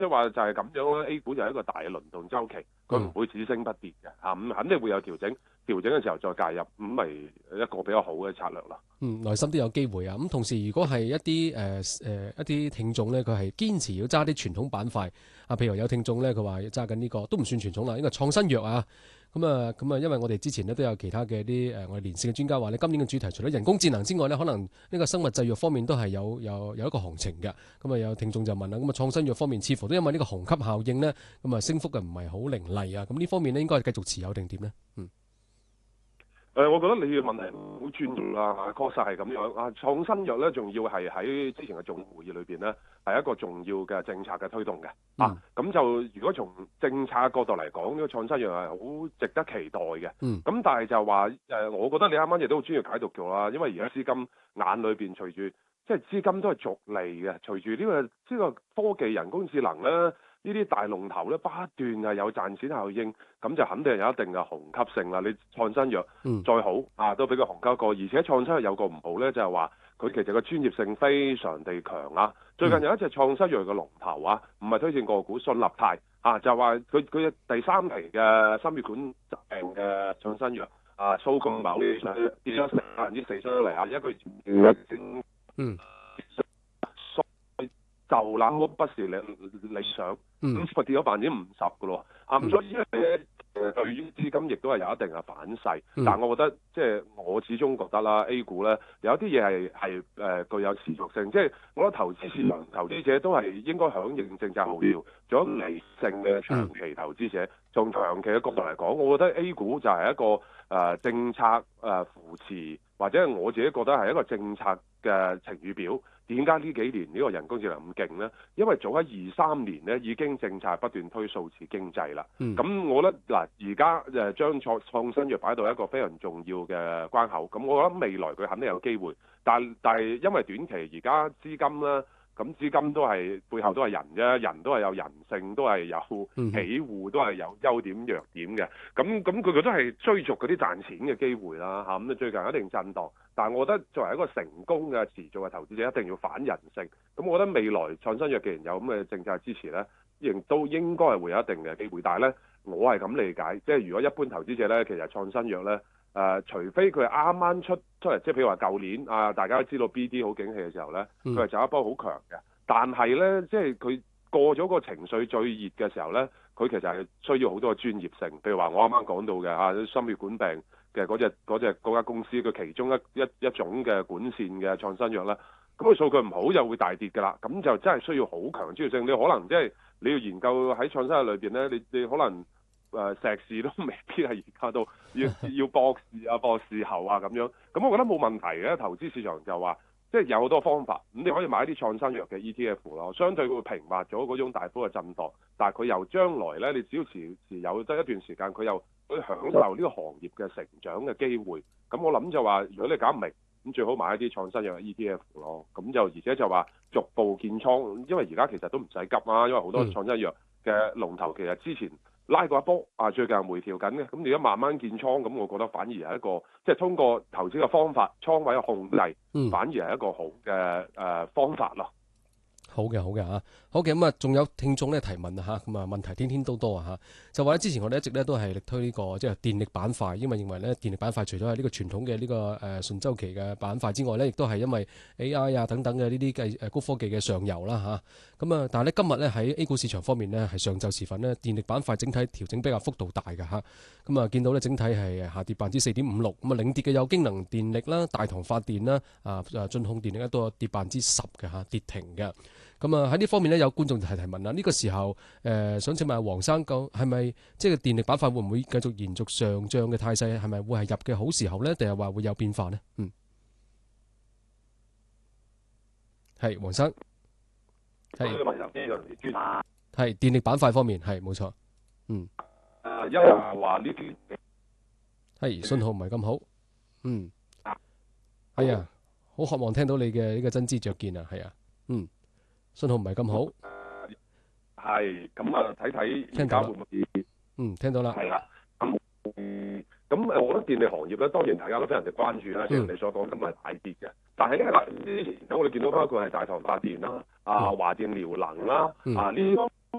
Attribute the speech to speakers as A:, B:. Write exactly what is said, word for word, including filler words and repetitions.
A: 即係話就係咁樣咧，A 股就係一個大嘅輪動周期，佢唔會只升不跌嘅嚇，咁、啊、肯定會有調整，調整嘅時候再介入，咁咪一個比較好嘅策略啦。
B: 嗯，內心都有機會啊！咁同時，如果係一啲誒誒一啲聽眾咧，佢係堅持要揸啲傳統板塊啊，譬如有聽眾咧，佢話要揸緊呢個都唔算傳統啦，呢個創新藥啊。咁啊咁啊，因為我哋之前咧都有其他嘅啲誒我哋連線嘅專家話咧，今年嘅主題除咗人工智能之外咧，可能呢個生物製藥方面都係有有有一個行情嘅。咁啊有聽眾就問啦，咁啊創新藥方面似乎都因為呢個虹吸效應咧，咁啊升幅嘅唔係好凌厲啊。咁呢方面咧應該係繼續持有定點咧？嗯。
A: 誒、呃，我覺得你嘅問題好專業啦，確實係咁樣啊。創新藥咧，仲要係喺之前嘅眾會議裏邊咧，係一個重要嘅政策嘅推動嘅、嗯、啊。咁就如果從政策角度嚟講，呢、這個創新藥係好值得期待嘅。咁、嗯、但係就話誒、呃，我覺得你啱啱亦都好專業解讀咗啦，因為而家資金眼裏邊隨住即係資金都係逐利嘅，隨住呢、這個呢、這個科技人工智能咧。呢啲大龍頭咧不斷係有賺錢效應，咁就肯定有一定嘅虹吸性啦。你創新藥再好、嗯、啊，都俾佢虹吸過。而且創新藥有個唔好咧，就係話佢其實個專業性非常地強啊。最近有一隻創新藥嘅龍頭啊，唔係推薦個股信立泰啊，就話佢佢第三期嘅心血管疾病嘅創新藥啊，蘇共某跌咗百分之四出嚟啊，一個月升嗯。就諗不是理理想，咁佢跌咗百分之五十嘅咯，啊咁、嗯、所以咧誒對於資金亦都係有一定嘅反噬，嗯、但係我覺得即係、就是、我始終覺得啦 A 股咧有啲嘢係係誒具有持續性，即、就、係、是、我覺得投資市場投資者都係應該響應政策號召，做咗理性嘅長期投資者，從長期嘅角度嚟講，我覺得 A 股就係一個誒、呃、政策誒、呃、扶持，或者係我自己覺得係一個政策嘅晴雨表。點解呢幾年呢個人工智能咁勁呢？因為早喺二三年呢已經政策不斷推數字經濟啦。咁、嗯、我覺得嗱，而家誒將創創新藥擺到一個非常重要嘅關口。咁我覺得未來佢肯定有機會，但但係因為短期而家資金啦。咁資金都係背後都係人啫，人都係有人性，都係有喜惡，都係有優點弱點嘅。咁咁佢佢都係追逐嗰啲賺錢嘅機會啦嚇。咁、啊、最近一定震盪，但係我覺得作為一個成功嘅持續嘅投資者，一定要反人性。咁我覺得未來創新藥既然有咁嘅政策支持咧，亦都應該係會有一定嘅機會。但係咧，我係咁理解，即係如果一般投資者咧，其實創新藥咧。誒、呃，除非佢係啱啱出出嚟，即係譬如話舊年啊，大家都知道 B D 好景氣嘅時候咧，佢係走一波好強嘅。但係咧，即係佢過咗個情緒最熱嘅時候咧，佢其實係需要好多嘅專業性。譬如話我啱啱講到嘅啊，心血管病嘅嗰隻嗰隻嗰間公司，佢其中一一一種嘅管線嘅創新藥咧，咁佢數據唔好就會大跌㗎啦。咁就真係需要好強專業性。你可能即係你要研究喺創新藥裏邊咧，你你可能。誒、呃、碩士都未必係而家都要要博士啊、博士後啊咁樣，咁我覺得冇問題嘅。投資市場就話，即係有好多方法，咁你可以買啲創新藥嘅 E T F 咯，相對會平滑咗嗰種大幅嘅震盪，但係佢由將來咧，你只要持持有得一段時間，佢又可以享受呢個行業嘅成長嘅機會。咁我諗就話，如果你搞唔明，咁最好買一啲創新藥嘅 E T F 咯。咁就而且就話逐步建倉，因為而家其實都唔使急啊，因為好多創新藥嘅龍頭其實之前。拉過一波啊，最近回調緊嘅，咁而家慢慢建倉，咁我覺得反而係一個即係通過投資嘅方法，倉位嘅控制，嗯、反而係一個好嘅誒、呃、方法咯。
B: 好嘅，好嘅嚇，好嘅咁啊，仲有聽眾咧提問啊嚇，咁啊問題天天都多啊嚇，就話咧之前我哋一直咧都係力推呢、這個即係電力板塊，因為認為咧電力板塊除咗係呢個傳統嘅呢、這個誒、呃、順週期嘅板塊之外咧，亦都係因為 A I 啊等等嘅呢啲計誒高科技嘅上游啦嚇，咁啊但係咧今日咧喺 A 股市場方面呢，係上晝時分呢，電力板塊整體調整比較幅度大嘅嚇，咁啊見到咧整體係下跌百分之四點五六，咁啊領跌嘅有京能電力啦、大唐發電啦、啊啊晉控電力咧都有跌百分之十嘅嚇，跌停嘅。咁啊喺呢方面咧，有觀眾提提問啦。呢、這個時候，誒、呃、想請問下黃生，講係咪即係電力板塊會唔會繼續延續上漲嘅態勢？係咪會係入嘅好時候咧？定係話會有變化呢？嗯，係黃生，係係電力板塊方面係冇錯。嗯，
A: 誒因為話呢啲
B: 係信號唔係咁好。嗯，係啊，好渴望聽到你嘅呢個真知灼見啊，係啊，嗯。信號唔係咁好，誒
A: 係咁啊，睇睇而家會唔會？
B: 嗯，聽到啦。
A: 係啦，咁嗯咁誒，我覺得電力行業咧，當然大家都非常之關注啦。正如你所講，今日大跌嘅，但係咧嗱，之前我哋見到包括係大唐發電啦、啊華電遼能啦、啊呢方